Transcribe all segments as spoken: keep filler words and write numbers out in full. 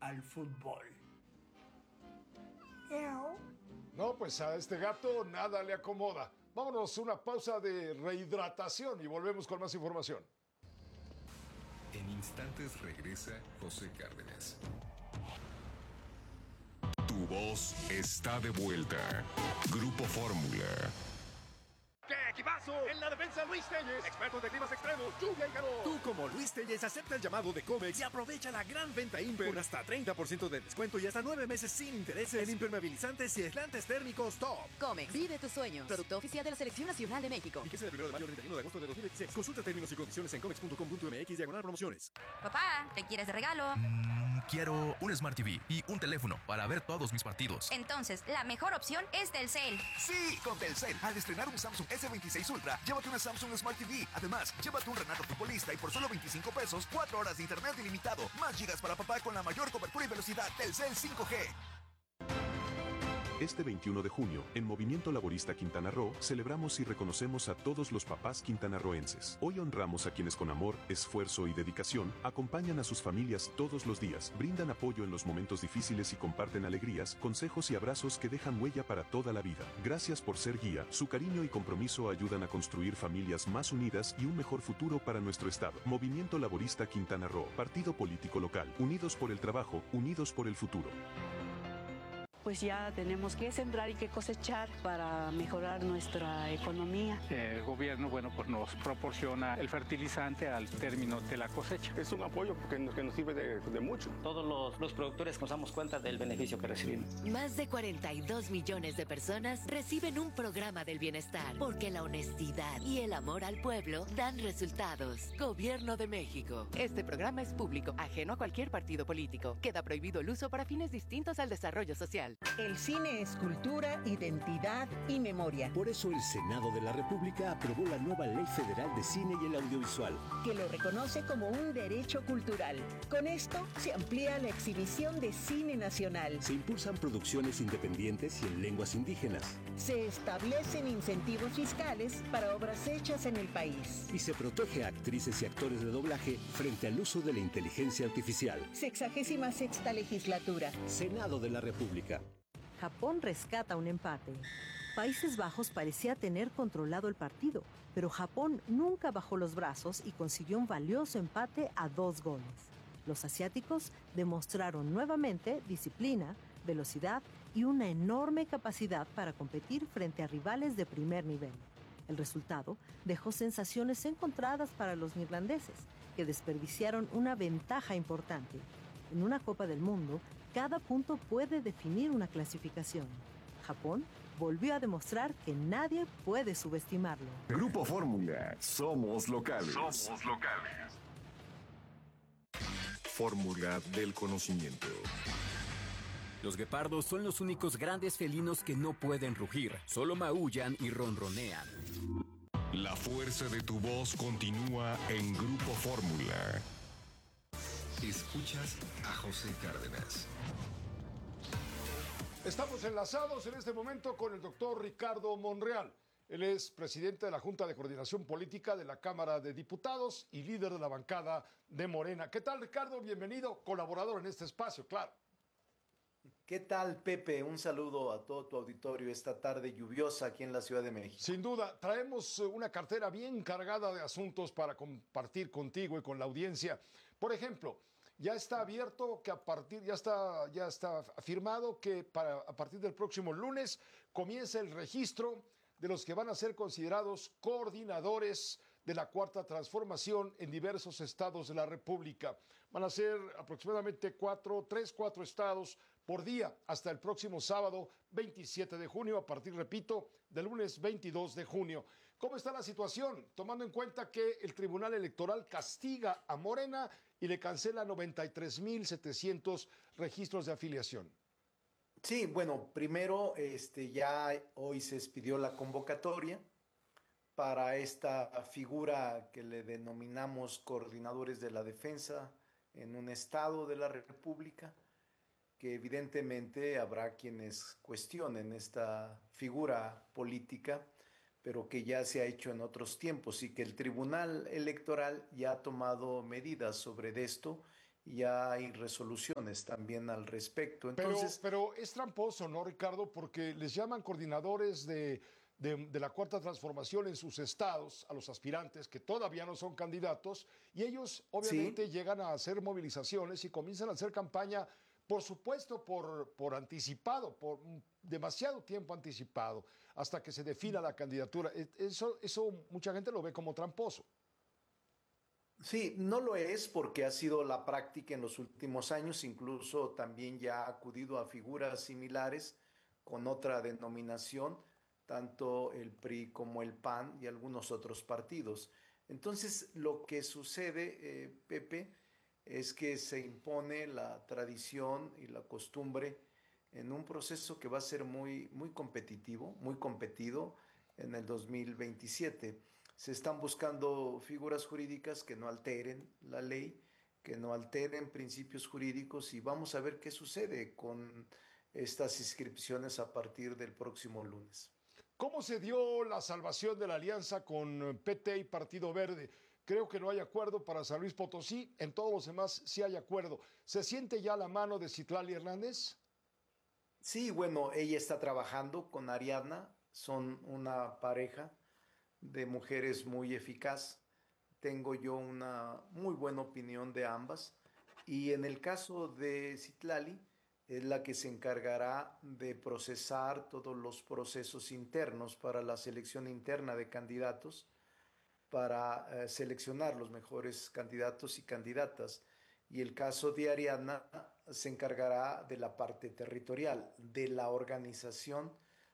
al fútbol. No, pues a este gato nada le acomoda. Vámonos a una pausa de rehidratación y volvemos con más información. En instantes regresa José Cárdenas. Tu voz está de vuelta. Grupo Fórmula. ¡Qué equipazo! En la defensa, Luis Telles, expertos de climas extremos, lluvia y calor. Tú, como Luis Telles, acepta el llamado de Comex y aprovecha la gran venta Imper con hasta treinta por ciento de descuento y hasta nueve meses sin intereses en impermeabilizantes y aislantes térmicos top. Comex, vive tus sueños. Producto oficial de la Selección Nacional de México. Fíjese del primero de mayo al treinta y uno de agosto de dos mil veintiséis. Consulta términos y condiciones en comex punto com punto mx diagonal promociones. Papá, ¿te quieres de regalo? Mm, quiero un Smart T V y un teléfono para ver todos mis partidos. Entonces, la mejor opción es Telcel. Sí, con Telcel. Al estrenar un Samsung ese veintiséis Ultra, llévate una Samsung Smart T V. Además, llévate un Renato Futbolista y por solo veinticinco pesos, cuatro horas de internet ilimitado. Más gigas para papá con la mayor cobertura y velocidad. Telcel cinco G. Este veintiuno de junio, en Movimiento Laborista Quintana Roo, celebramos y reconocemos a todos los papás quintanarroenses. Hoy honramos a quienes con amor, esfuerzo y dedicación acompañan a sus familias todos los días, brindan apoyo en los momentos difíciles y comparten alegrías, consejos y abrazos que dejan huella para toda la vida. Gracias por ser guía, su cariño y compromiso ayudan a construir familias más unidas y un mejor futuro para nuestro estado. Movimiento Laborista Quintana Roo, partido político local, unidos por el trabajo, unidos por el futuro. Pues ya tenemos que sembrar y que cosechar para mejorar nuestra economía. El gobierno, bueno, pues nos proporciona el fertilizante al término de la cosecha. Es un apoyo porque nos, que nos sirve de, de mucho. Todos los, los productores nos damos cuenta del beneficio que recibimos. Más de cuarenta y dos millones de personas reciben un programa del bienestar porque la honestidad y el amor al pueblo dan resultados. Gobierno de México. Este programa es público, ajeno a cualquier partido político. Queda prohibido el uso para fines distintos al desarrollo social. El cine es cultura, identidad y memoria. Por eso el Senado de la República aprobó la nueva Ley Federal de Cine y el Audiovisual, que lo reconoce como un derecho cultural. Con esto se amplía la exhibición de cine nacional. Se impulsan producciones independientes y en lenguas indígenas. Se establecen incentivos fiscales para obras hechas en el país. Y se protege a actrices y actores de doblaje frente al uso de la inteligencia artificial. Sexagésima sexta legislatura. Senado de la República. Japón rescata un empate. Países Bajos parecía tener controlado el partido, pero Japón nunca bajó los brazos y consiguió un valioso empate a dos goles. Los asiáticos demostraron nuevamente disciplina, velocidad y una enorme capacidad para competir frente a rivales de primer nivel. El resultado dejó sensaciones encontradas para los neerlandeses, que desperdiciaron una ventaja importante. En una Copa del Mundo, cada punto puede definir una clasificación. Japón volvió a demostrar que nadie puede subestimarlo. Grupo Fórmula, somos locales. Somos locales. Fórmula del conocimiento. Los guepardos son los únicos grandes felinos que no pueden rugir, solo maullan y ronronean. La fuerza de tu voz continúa en Grupo Fórmula. Escuchas a José Cárdenas. Estamos enlazados en este momento con el doctor Ricardo Monreal. Él es presidente de la Junta de Coordinación Política de la Cámara de Diputados y líder de la bancada de Morena. ¿Qué tal, Ricardo? Bienvenido, colaborador en este espacio, claro. ¿Qué tal, Pepe? Un saludo a todo tu auditorio esta tarde lluviosa aquí en la Ciudad de México. Sin duda, traemos una cartera bien cargada de asuntos para compartir contigo y con la audiencia. Por ejemplo, ya está abierto que a partir, ya está, ya está afirmado que para, a partir del próximo lunes comienza el registro de los que van a ser considerados coordinadores de la Cuarta Transformación en diversos estados de la República. Van a ser aproximadamente cuatro, tres, cuatro estados por día hasta el próximo sábado veintisiete de junio, a partir, repito, del lunes veintidós de junio. ¿Cómo está la situación? Tomando en cuenta que el Tribunal Electoral castiga a Morena y le cancela noventa y tres mil setecientos registros de afiliación. Sí, bueno, primero este, ya hoy se expidió la convocatoria para esta figura que le denominamos coordinadores de la defensa en un estado de la República, que evidentemente habrá quienes cuestionen esta figura política, pero que ya se ha hecho en otros tiempos y que el Tribunal Electoral ya ha tomado medidas sobre esto ya hay resoluciones también al respecto. Entonces, pero, pero es tramposo, ¿no, Ricardo? Porque les llaman coordinadores de, de, de la Cuarta Transformación en sus estados a los aspirantes que todavía no son candidatos y ellos obviamente ¿sí? llegan a hacer movilizaciones y comienzan a hacer campaña, por supuesto, por, por anticipado, por demasiado tiempo anticipado, hasta que se defina la candidatura. Eso, eso mucha gente lo ve como tramposo. Sí, no lo es porque ha sido la práctica en los últimos años, incluso también ya ha acudido a figuras similares con otra denominación, tanto el P R I como el P A N y algunos otros partidos. Entonces, lo que sucede, eh, Pepe, es que se impone la tradición y la costumbre en un proceso que va a ser muy, muy competitivo, muy competido en el dos mil veintisiete. Se están buscando figuras jurídicas que no alteren la ley, que no alteren principios jurídicos y vamos a ver qué sucede con estas inscripciones a partir del próximo lunes. ¿Cómo se dio la salvación de la alianza con P T y Partido Verde? Creo que no hay acuerdo para San Luis Potosí, en todos los demás sí hay acuerdo. ¿Se siente ya la mano de Citlali Hernández? Sí, bueno, ella está trabajando con Ariadna, son una pareja de mujeres muy eficaz. Tengo yo una muy buena opinión de ambas. Y en el caso de Citlali, es la que se encargará de procesar todos los procesos internos para la selección interna de candidatos, para eh, seleccionar los mejores candidatos y candidatas. Y el caso de Ariadna se encargará de la parte territorial, de la organización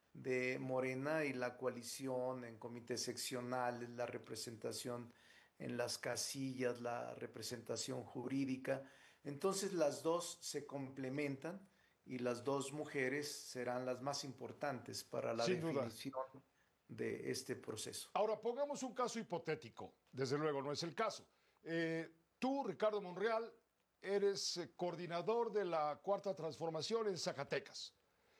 de Morena y la coalición en comités seccionales, la representación en las casillas, la representación jurídica. Entonces las dos se complementan y las dos mujeres serán las más importantes para la Sin definición duda. de este proceso. Ahora, pongamos un caso hipotético. Desde luego no es el caso. Eh, tú, Ricardo Monreal, eres eh, coordinador de la Cuarta Transformación en Zacatecas.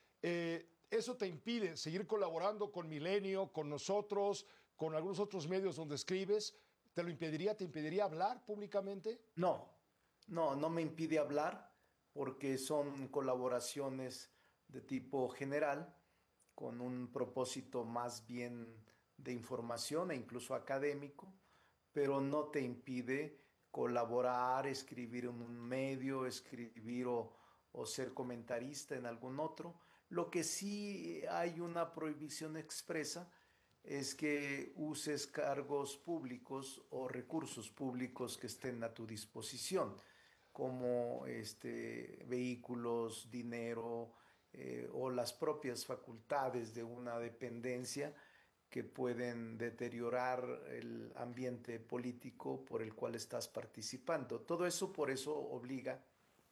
Eh, ¿Eso te impide seguir colaborando con Milenio, con nosotros, con algunos otros medios donde escribes? ¿Te lo impediría? ¿Te impediría hablar públicamente? No, no, no me impide hablar porque son colaboraciones de tipo general con un propósito más bien de información e incluso académico, pero no te impide colaborar, escribir en un medio, escribir o, o ser comentarista en algún otro. Lo que sí hay una prohibición expresa es que uses cargos públicos o recursos públicos que estén a tu disposición, como este, vehículos, dinero eh, o las propias facultades de una dependencia que pueden deteriorar el ambiente político por el cual estás participando. Todo eso por eso obliga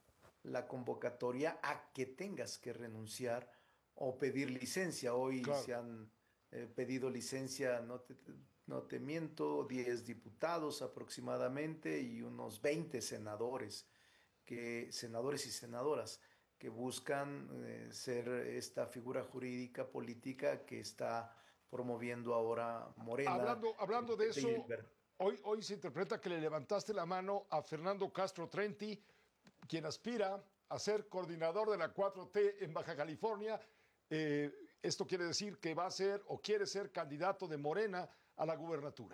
la convocatoria a que tengas que renunciar o pedir licencia. Hoy claro. se han eh, pedido licencia, no te, no te miento, diez diputados aproximadamente y unos veinte senadores, que, senadores y senadoras que buscan eh, ser esta figura jurídica política que está promoviendo ahora Morena. Hablando, hablando de eso, hoy, hoy se interpreta que le levantaste la mano a Fernando Castro Trenti, quien aspira a ser coordinador de la cuatro T en Baja California. Eh, esto quiere decir que va a ser o quiere ser candidato de Morena a la gubernatura.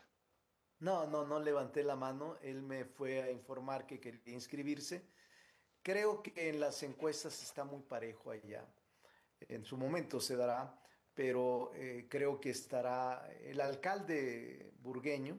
No, no, no levanté la mano. Él me fue a informar que quería inscribirse. Creo que en las encuestas está muy parejo allá. En su momento se dará, pero eh, creo que estará el alcalde burgueño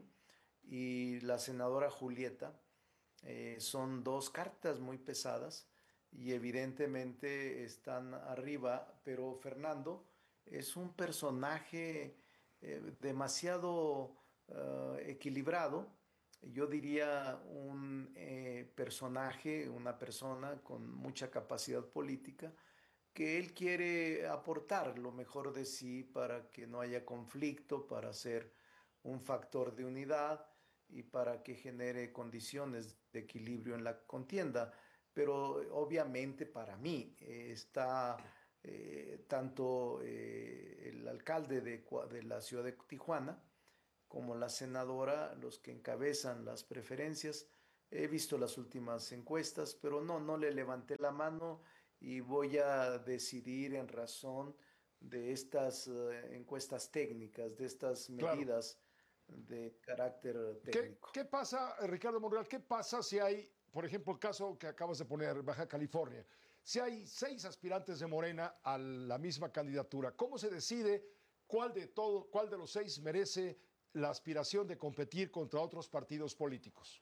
y la senadora Julieta. Eh, son dos cartas muy pesadas y evidentemente están arriba, pero Fernando es un personaje eh, demasiado uh, equilibrado, yo diría un eh, personaje, una persona con mucha capacidad política, que él quiere aportar lo mejor de sí para que no haya conflicto, para ser un factor de unidad y para que genere condiciones de equilibrio en la contienda. Pero obviamente para mí eh, está eh, tanto eh, el alcalde de, de la ciudad de Tijuana como la senadora, los que encabezan las preferencias, He visto las últimas encuestas, pero no, no le levanté la mano y voy a decidir en razón de estas uh, encuestas técnicas, de estas medidas claro. de carácter técnico. ¿Qué, ¿Qué pasa, Ricardo Monreal? ¿Qué pasa si hay, por ejemplo, el caso que acabas de poner, Baja California? Si hay seis aspirantes de Morena a la misma candidatura, ¿cómo se decide cuál de todo, cuál de los seis merece la aspiración de competir contra otros partidos políticos?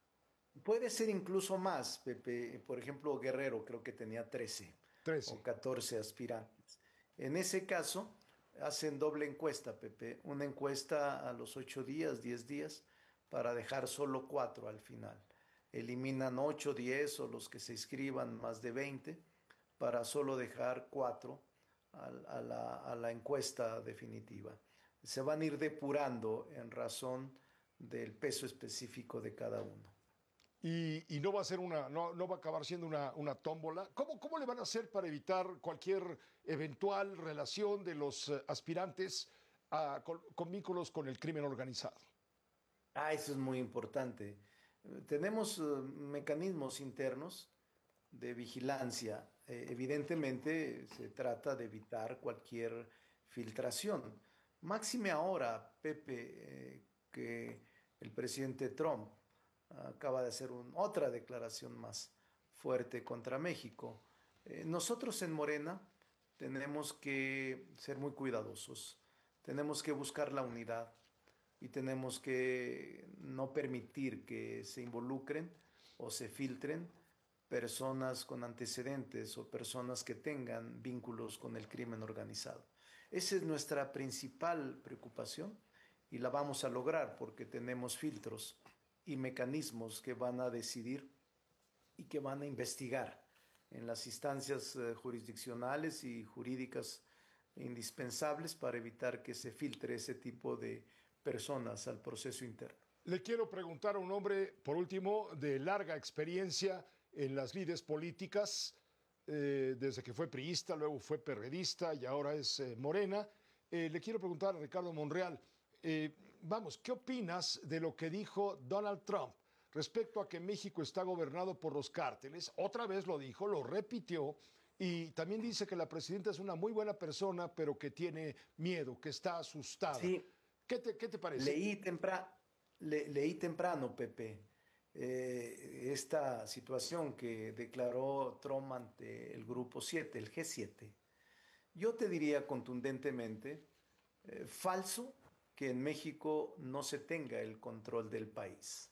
Puede ser incluso más, Pepe. Por ejemplo, Guerrero creo que tenía trece, trece o catorce aspirantes. En ese caso, hacen doble encuesta, Pepe. Una encuesta a los ocho días, diez días, para dejar solo cuatro al final. Eliminan ocho, diez o los que se inscriban más de veinte para solo dejar cuatro a, a, la, a la encuesta definitiva. Se van a ir depurando en razón del peso específico de cada uno. Y, y no va a ser una, no, no va a acabar siendo una, una tómbola. ¿Cómo, ¿Cómo le van a hacer para evitar cualquier eventual relación de los uh, aspirantes a, con, con vínculos con el crimen organizado? Ah, eso es muy importante. Tenemos uh, mecanismos internos de vigilancia. Eh, evidentemente se trata de evitar cualquier filtración. Máxime ahora, Pepe, eh, que el presidente Trump acaba de hacer un, otra declaración más fuerte contra México. Eh, nosotros en Morena tenemos que ser muy cuidadosos, tenemos que buscar la unidad y tenemos que no permitir que se involucren o se filtren personas con antecedentes o personas que tengan vínculos con el crimen organizado. Esa es nuestra principal preocupación y la vamos a lograr porque tenemos filtros y mecanismos que van a decidir y que van a investigar en las instancias eh, jurisdiccionales y jurídicas indispensables para evitar que se filtre ese tipo de personas al proceso interno. Le quiero preguntar a un hombre, por último, de larga experiencia en las lides políticas, eh, desde que fue priista, luego fue perredista y ahora es eh, Morena. Eh, le quiero preguntar a Ricardo Monreal, eh, vamos, ¿qué opinas de lo que dijo Donald Trump respecto a que México está gobernado por los cárteles? Otra vez lo dijo, lo repitió, y también dice que la presidenta es una muy buena persona, pero que tiene miedo, que está asustada. Sí. ¿Qué te, qué te parece? Leí, tempra le leí temprano, Pepe, eh, esta situación que declaró Trump ante el Grupo siete, el G siete. Yo te diría contundentemente, eh, falso que en México no se tenga el control del país.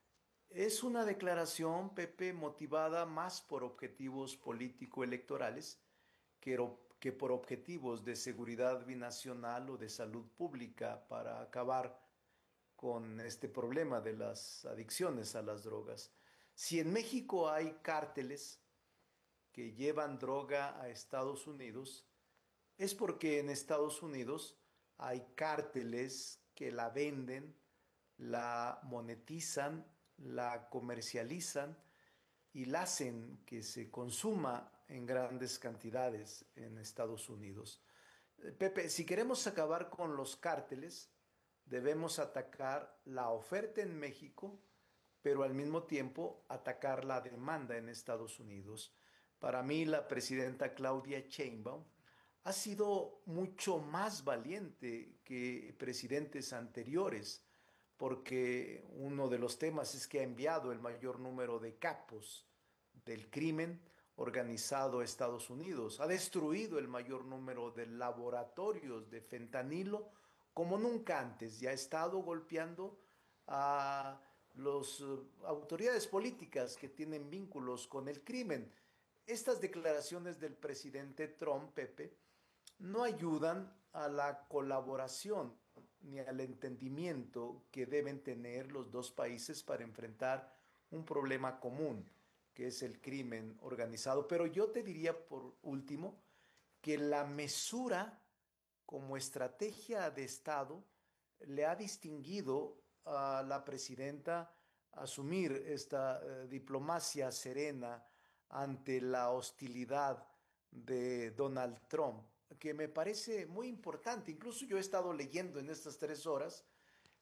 Es una declaración, Pepe, motivada más por objetivos político-electorales que, que por objetivos de seguridad binacional o de salud pública para acabar con este problema de las adicciones a las drogas. Si en México hay cárteles que llevan droga a Estados Unidos, es porque en Estados Unidos hay cárteles que la venden, la monetizan, la comercializan y la hacen que se consuma en grandes cantidades en Estados Unidos. Pepe, si queremos acabar con los cárteles, debemos atacar la oferta en México, pero al mismo tiempo atacar la demanda en Estados Unidos. Para mí, la presidenta Claudia Sheinbaum ha sido mucho más valiente que presidentes anteriores, porque uno de los temas es que ha enviado el mayor número de capos del crimen organizado a Estados Unidos, ha destruido el mayor número de laboratorios de fentanilo como nunca antes, y ha estado golpeando a las uh, autoridades políticas que tienen vínculos con el crimen. Estas declaraciones del presidente Trump, Pepe, no ayudan a la colaboración ni al entendimiento que deben tener los dos países para enfrentar un problema común, que es el crimen organizado. Pero yo te diría, por último, que la mesura como estrategia de Estado le ha distinguido a la presidenta asumir esta eh, diplomacia serena ante la hostilidad de Donald Trump, que me parece muy importante. Incluso yo he estado leyendo en estas tres horas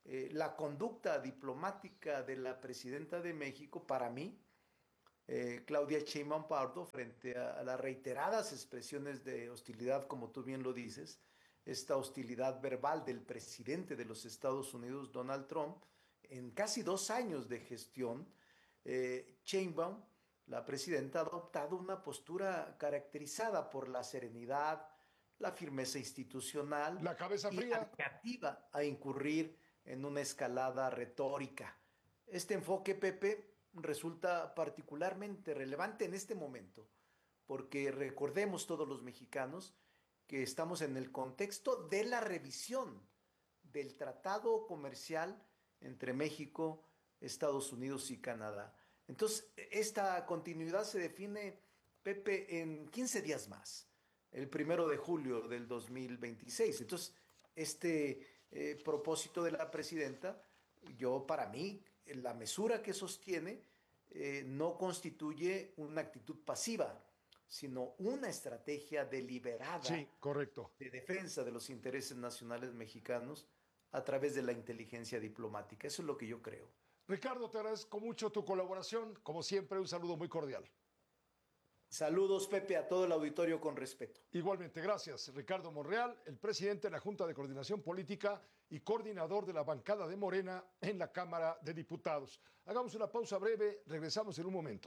eh, la conducta diplomática de la presidenta de México, para mí, eh, Claudia Sheinbaum Pardo, frente a, a las reiteradas expresiones de hostilidad, como tú bien lo dices, esta hostilidad verbal del presidente de los Estados Unidos, Donald Trump, en casi dos años de gestión, eh, Sheinbaum, la presidenta, ha adoptado una postura caracterizada por la serenidad, la firmeza institucional, la cabeza fría, y negativa a incurrir en una escalada retórica. Este enfoque, Pepe, resulta particularmente relevante en este momento, porque recordemos todos los mexicanos que estamos en el contexto de la revisión del tratado comercial entre México, Estados Unidos y Canadá. Entonces, esta continuidad se define, Pepe, en quince días más, el primero de julio del dos mil veintiséis. Entonces, este eh, propósito de la presidenta, yo para mí, la mesura que sostiene eh, no constituye una actitud pasiva, sino una estrategia deliberada, sí, correcto, de defensa de los intereses nacionales mexicanos a través de la inteligencia diplomática. Eso es lo que yo creo. Ricardo, te agradezco mucho tu colaboración. Como siempre, un saludo muy cordial. Saludos, Pepe, a todo el auditorio con respeto. Igualmente, gracias. Ricardo Monreal, el presidente de la Junta de Coordinación Política y coordinador de la bancada de Morena en la Cámara de Diputados. Hagamos una pausa breve, regresamos en un momento.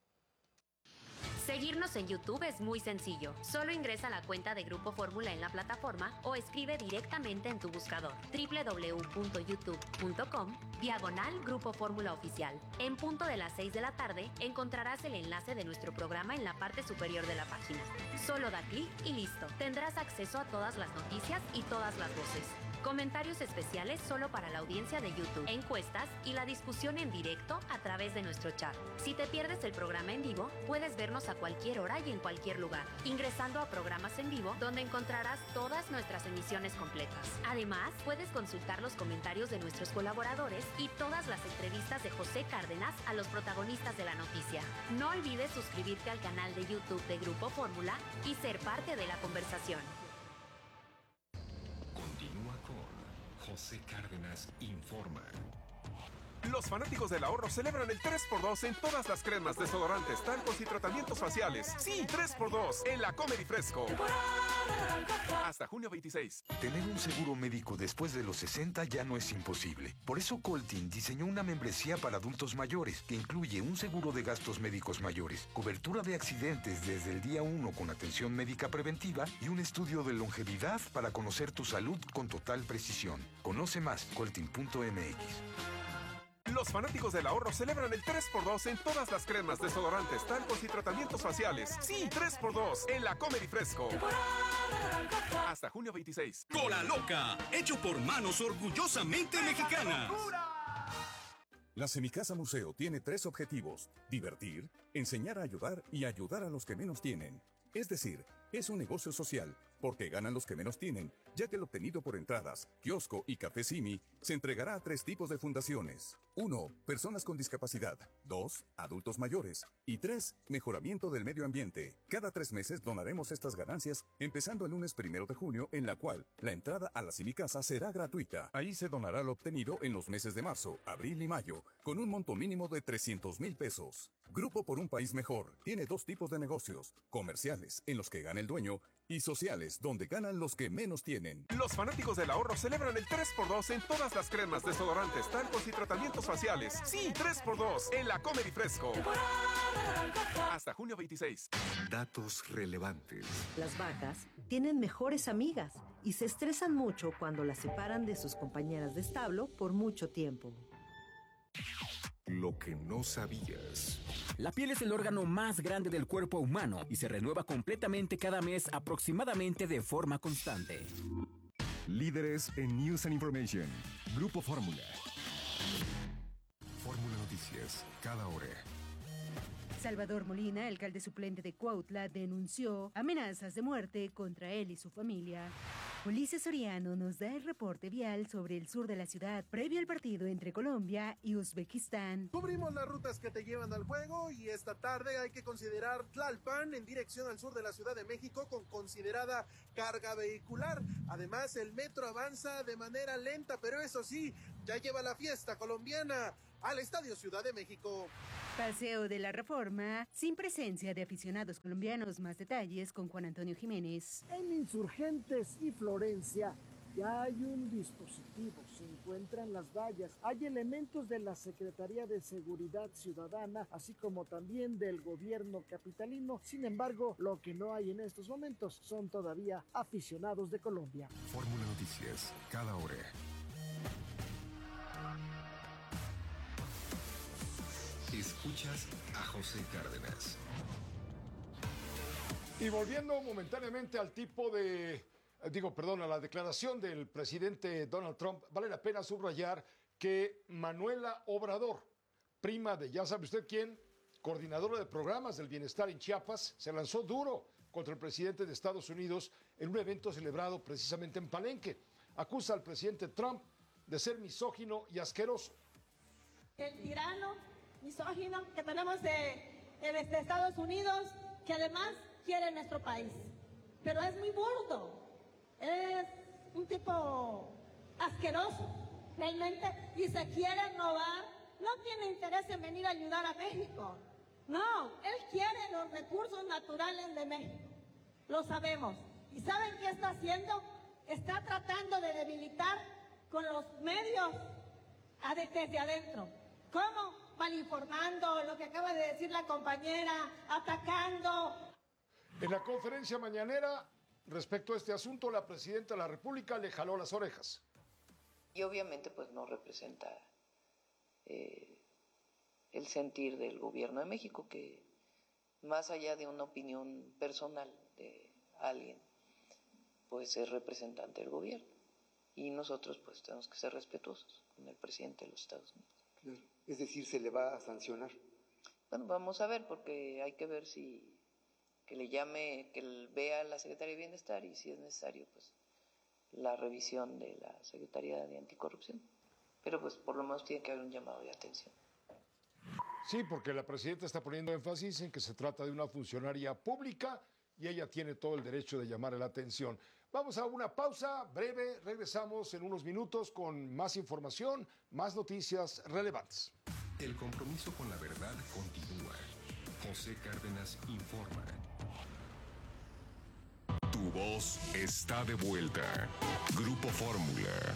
Seguirnos en YouTube es muy sencillo. Solo ingresa a la cuenta de Grupo Fórmula en la plataforma o escribe directamente en tu buscador doble u doble u doble u punto youtube punto com diagonal Grupo Fórmula Oficial. En punto de las seis de la tarde encontrarás el enlace de nuestro programa en la parte superior de la página. Solo da clic y listo. Tendrás acceso a todas las noticias y todas las voces. Comentarios especiales solo para la audiencia de YouTube, encuestas y la discusión en directo a través de nuestro chat. Si te pierdes el programa en vivo, puedes vernos a cualquier hora y en cualquier lugar, ingresando a programas en vivo donde encontrarás todas nuestras emisiones completas. Además, puedes consultar los comentarios de nuestros colaboradores y todas las entrevistas de José Cárdenas a los protagonistas de la noticia. No olvides suscribirte al canal de YouTube de Grupo Fórmula y ser parte de la conversación. José Cárdenas informa. Los fanáticos del ahorro celebran el tres por dos en todas las cremas, desodorantes, talcos y tratamientos faciales. Sí, tres por dos en la Comer y Fresco. Hasta junio veintiséis. Tener un seguro médico después de los sesenta ya no es imposible. Por eso Coltin diseñó una membresía para adultos mayores que incluye un seguro de gastos médicos mayores, cobertura de accidentes desde el día uno con atención médica preventiva y un estudio de longevidad para conocer tu salud con total precisión. Conoce más, coltin punto m x. Los fanáticos del ahorro celebran el tres por dos en todas las cremas, desodorantes, talcos y tratamientos faciales. Sí, tres por dos en la Comer y Fresco. Hasta junio veintiséis. Cola Loca, hecho por manos orgullosamente mexicanas. La Semicasa Museo tiene tres objetivos: divertir, enseñar a ayudar y ayudar a los que menos tienen. Es decir, es un negocio social, porque ganan los que menos tienen, ya que el obtenido por entradas, kiosco y café Simi se entregará a tres tipos de fundaciones. uno. Personas con discapacidad. dos. Adultos mayores. Y tres. Mejoramiento del medio ambiente. Cada tres meses donaremos estas ganancias, empezando el lunes primero de junio, en la cual la entrada a la Semicasa será gratuita. Ahí se donará lo obtenido en los meses de marzo, abril y mayo, con un monto mínimo de trescientos mil pesos. Grupo por un País Mejor tiene dos tipos de negocios: comerciales, en los que gana el dueño, y sociales, donde ganan los que menos tienen. Los fanáticos del ahorro celebran el tres por dos en todas las cremas, desodorantes, talcos y tratamientos faciales. Sí, tres por dos en la Comer y Fresco. Hasta junio veintiséis. Datos relevantes. Las vacas tienen mejores amigas y se estresan mucho cuando las separan de sus compañeras de establo por mucho tiempo. Lo que no sabías. La piel es el órgano más grande del cuerpo humano y se renueva completamente cada mes, aproximadamente de forma constante. Líderes en News and Information. Grupo Fórmula. Fórmula Noticias, cada hora. Salvador Molina, alcalde suplente de Cuautla, denunció amenazas de muerte contra él y su familia. Ulises Soriano nos da el reporte vial sobre el sur de la ciudad previo al partido entre Colombia y Uzbekistán. Cubrimos las rutas que te llevan al juego y esta tarde hay que considerar Tlalpan en dirección al sur de la Ciudad de México con considerada carga vehicular. Además, el metro avanza de manera lenta, pero eso sí, ya lleva la fiesta colombiana al Estadio Ciudad de México. Paseo de la Reforma, sin presencia de aficionados colombianos. Más detalles con Juan Antonio Jiménez. En Insurgentes y Florencia ya hay un dispositivo, se encuentran las vallas, hay elementos de la Secretaría de Seguridad Ciudadana, así como también del gobierno capitalino. Sin embargo, lo que no hay en estos momentos son todavía aficionados de Colombia. Fórmula Noticias, cada hora. Escuchas a José Cárdenas. Y volviendo momentáneamente al tipo de, digo, perdón, a la declaración del presidente Donald Trump, vale la pena subrayar que Manuela Obrador, prima de ya sabe usted quién, coordinadora de programas del bienestar en Chiapas, se lanzó duro contra el presidente de Estados Unidos en un evento celebrado precisamente en Palenque. Acusa al presidente Trump de ser misógino y asqueroso. El tirano misógino que tenemos de, de, de Estados Unidos, que además quiere nuestro país. Pero es muy burdo, es un tipo asqueroso, realmente, y se quiere robar, no tiene interés en venir a ayudar a México. No, él quiere los recursos naturales de México, lo sabemos. ¿Y saben qué está haciendo? Está tratando de debilitar con los medios desde adentro. ¿Cómo? Malinformando, lo que acaba de decir la compañera, atacando. En la conferencia mañanera, respecto a este asunto, la presidenta de la República le jaló las orejas. Y obviamente pues no representa eh, el sentir del gobierno de México, que más allá de una opinión personal de alguien, pues es representante del gobierno. Y nosotros pues tenemos que ser respetuosos con el presidente de los Estados Unidos. Claro. Es decir, ¿se le va a sancionar? Bueno, vamos a ver, porque hay que ver si que le llame, que vea a la Secretaría de Bienestar y si es necesario, pues la revisión de la Secretaría de Anticorrupción. Pero pues por lo menos tiene que haber un llamado de atención. Sí, porque la presidenta está poniendo énfasis en que se trata de una funcionaria pública y ella tiene todo el derecho de llamar la atención. Vamos a una pausa breve, regresamos en unos minutos con más información, más noticias relevantes. El compromiso con la verdad continúa. José Cárdenas informa. Tu voz está de vuelta. Grupo Fórmula.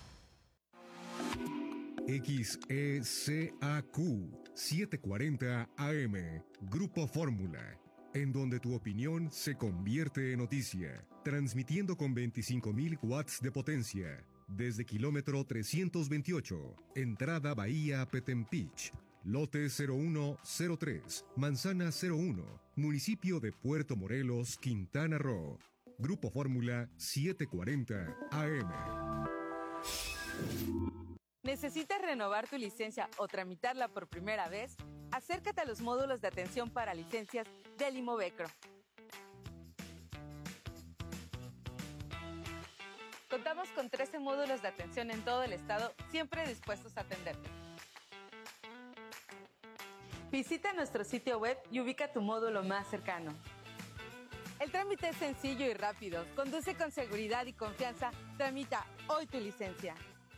X E C A Q setecientos cuarenta A M, Grupo Fórmula, en donde tu opinión se convierte en noticia, transmitiendo con veinticinco mil watts de potencia, desde kilómetro trescientos veintiocho, entrada Bahía Petempich, lote cero uno cero tres, manzana cero uno, municipio de Puerto Morelos, Quintana Roo. Grupo Fórmula setecientos cuarenta A M. ¿Necesitas renovar tu licencia o tramitarla por primera vez? Acércate a los módulos de atención para licencias del Imovecro. Contamos con trece módulos de atención en todo el estado, siempre dispuestos a atenderte. Visita nuestro sitio web y ubica tu módulo más cercano. El trámite es sencillo y rápido. Conduce con seguridad y confianza. Tramita hoy tu licencia.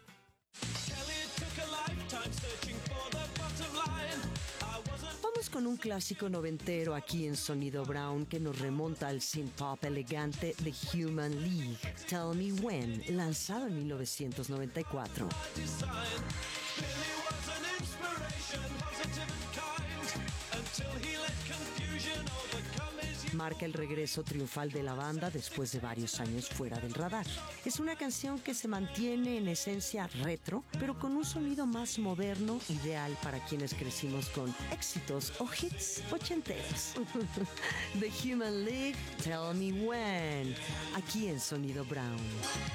Vamos con un clásico noventero aquí en Sonido Brown que nos remonta al synth-pop elegante The Human League, Tell Me When, lanzado en mil novecientos noventa y cuatro. Marca el regreso triunfal de la banda después de varios años fuera del radar. Es una canción que se mantiene en esencia retro, pero con un sonido más moderno, ideal para quienes crecimos con éxitos o hits ochenteros. The Human League, Tell Me When, aquí en Sonido Brown.